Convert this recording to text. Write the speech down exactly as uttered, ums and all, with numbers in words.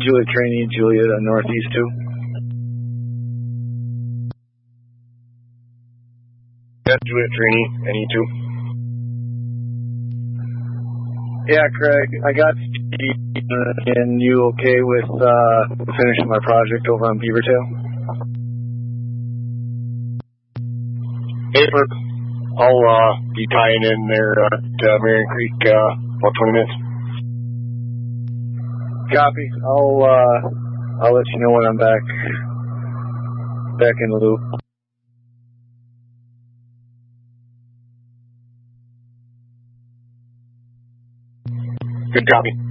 Juliet Trainee, Juliet on Northeast two. Yeah, Juliet Trainee, N E two. Yeah, Craig, I got Steve, and you okay with uh, finishing my project over on Beavertail? Hey, Burke. I'll uh, be tying in there at uh, Marion Creek uh, about twenty minutes. Copy. I'll uh, I'll let you know when I'm back back in the loop. Good copy.